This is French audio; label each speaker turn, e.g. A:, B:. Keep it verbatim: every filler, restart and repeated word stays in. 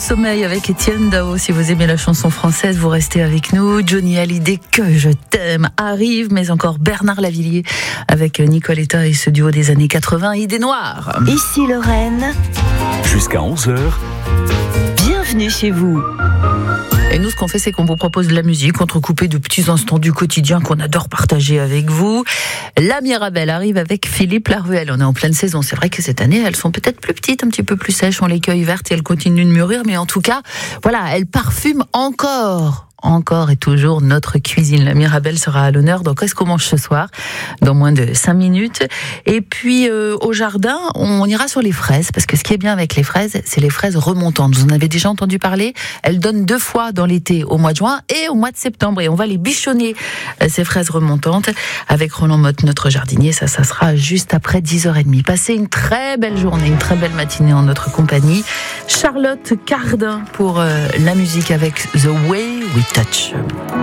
A: sommeil avec Étienne Dao. Si vous aimez la chanson française, vous restez avec nous. Johnny Hallyday, Que je t'aime, arrive, mais encore Bernard Lavilliers avec Nicoletta et ce duo des années quatre-vingts, Idée Noire.
B: Ici Lorraine.
C: Jusqu'à onze heures.
B: Bienvenue chez vous.
A: Et nous, ce qu'on fait, c'est qu'on vous propose de la musique, entrecoupée de petits instants du quotidien qu'on adore partager avec vous. La Mirabelle arrive avec Philippe Laruelle. On est en pleine saison. C'est vrai que cette année, elles sont peut-être plus petites, un petit peu plus sèches. On les cueille vertes et elles continuent de mûrir. Mais en tout cas, voilà, elles parfument encore. Encore et toujours notre cuisine. La Mirabelle sera à l'honneur. Donc, qu'est-ce qu'on mange ce soir? Dans moins de cinq minutes. Et puis, euh, au jardin, on ira sur les fraises. Parce que ce qui est bien avec les fraises, c'est les fraises remontantes. Vous en avez déjà entendu parler? Elles donnent deux fois dans l'été, au mois de juin et au mois de septembre. Et on va les bichonner, ces fraises remontantes, avec Roland Motte, notre jardinier. Ça, ça sera juste après dix heures trente. Passez une très belle journée, une très belle matinée en notre compagnie. Charlotte Cardin pour euh, la musique avec The Way We Touch.